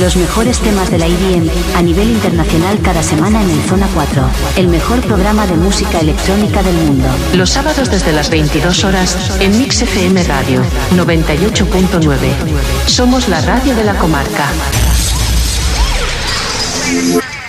Los mejores temas de la EDM a nivel internacional cada semana en el Zona 4, el mejor programa de música electrónica del mundo. Los sábados desde las 22 horas en Mix FM Radio 98.9. Somos la radio de la comarca.